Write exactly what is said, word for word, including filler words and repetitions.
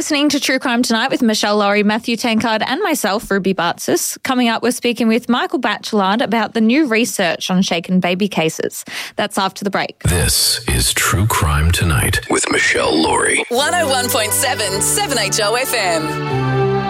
listening to True Crime Tonight with Michelle Laurie, Matthew Tankard and myself, Ruby Bartsis. Coming up, we're speaking with Michael Bachelard about the new research on shaken baby cases. That's after the break. This is True Crime Tonight with Michelle Laurie. one oh one point seven, seven H O F M.